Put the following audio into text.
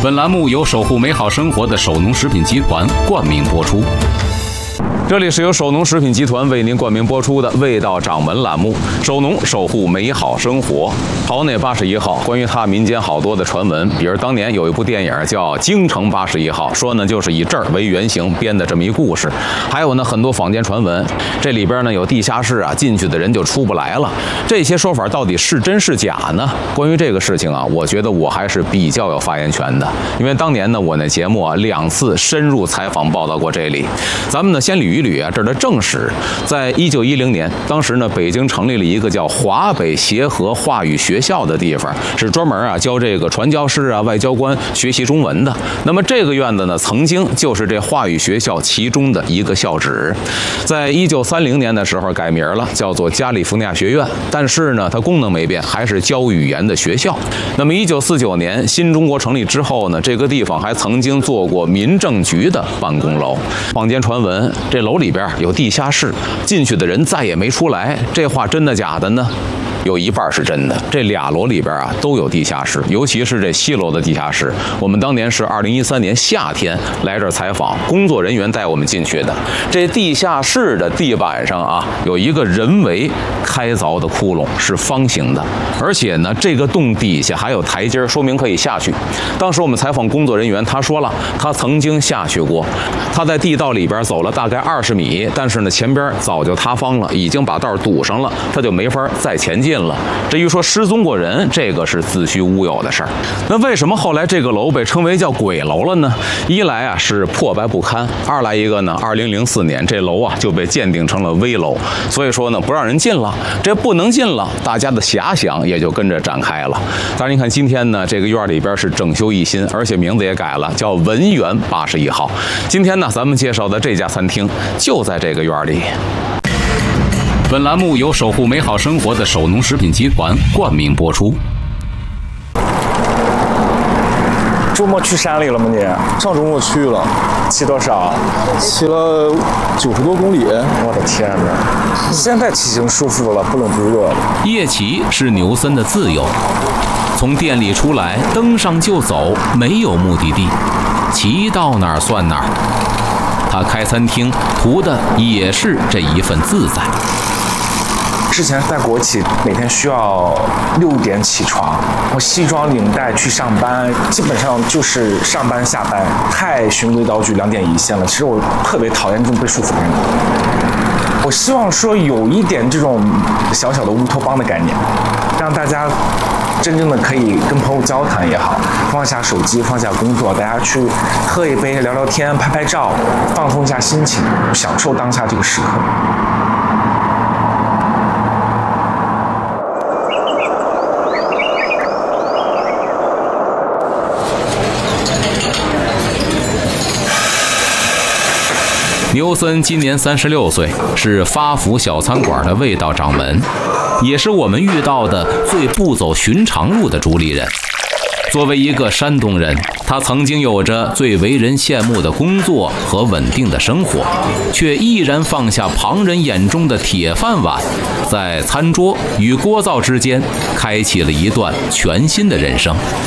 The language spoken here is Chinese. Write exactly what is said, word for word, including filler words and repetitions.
本栏目由守护美好生活的首农食品集团冠名播出。这里是由首农食品集团为您冠名播出的《味道掌门》栏目，首农守护美好生活。陶内八十一号，关于他民间好多的传闻，比如当年有一部电影叫《京城八十一号》，说呢就是以这儿为原型编的这么一故事。还有呢很多坊间传闻，这里边呢有地下室啊，进去的人就出不来了。这些说法到底是真是假呢？关于这个事情啊，我觉得我还是比较有发言权的，因为当年呢我那节目啊两次深入采访报道过这里。咱们呢先捋一捋啊，这儿的正史。在一九一零年，当时呢，北京成立了一个叫华北协和话语学校的地方，是专门啊教这个传教士啊、外交官学习中文的。那么这个院子呢，曾经就是这话语学校其中的一个校址。在一九三零年的时候改名了，叫做加利福尼亚学院。但是呢，它功能没变，还是教语言的学校。那么一九四九年新中国成立之后呢，这个地方还曾经做过民政局的办公楼。坊间传闻，这楼里边有地下室，进去的人再也没出来，这话真的假的呢？有一半是真的，这俩楼里边啊都有地下室，尤其是这西楼的地下室。我们当年是二零一三年夏天来这儿采访，工作人员带我们进去的。这地下室的地板上啊有一个人为开凿的窟窿，是方形的，而且呢这个洞底下还有台阶，说明可以下去。当时我们采访工作人员，他说了，他曾经下去过，他在地道里边走了大概二十米，但是呢前边早就塌方了，已经把道堵上了，他就没法再前进了。至于说失踪过人，这个是子虚乌有的事儿。那为什么后来这个楼被称为叫鬼楼了呢？一来啊是破败不堪，二来一个呢，二零零四年这楼啊就被鉴定成了危楼，所以说呢不让人进了。这不能进了，大家的遐想也就跟着展开了。当然你看今天呢，这个院里边是整修一新，而且名字也改了，叫文园八十一号。今天呢咱们介绍的这家餐厅就在这个院里。本栏目由守护美好生活的首农食品集团冠名播出。 周末去山里了吗你？ 上周末去了。 骑多少？ 骑了九十多公里。 我的天哪！现在骑行舒服了，不冷不热了。 夜骑是牛森的自由，从店里出来，登上就走，没有目的地，骑到哪儿算哪儿。他开餐厅图的也是这一份自在。 之前在国企，每天需要六点起床，我西装领带去上班，基本上就是上班下班，太循规蹈矩、两点一线了。其实我特别讨厌这种被束缚的人。我希望说有一点这种小小的乌托邦的概念，让大家真正的可以跟朋友交谈也好，放下手机，放下工作，大家去喝一杯，聊聊天，拍拍照，放松一下心情，享受当下这个时刻。 牛森今年三十六岁，是发福小餐馆的味道掌门，也是我们遇到的最不走寻常路的主理人。作为一个山东人，他曾经有着最为人羡慕的工作和稳定的生活，却毅然放下旁人眼中的铁饭碗，在餐桌与锅灶之间开启了一段全新的人生。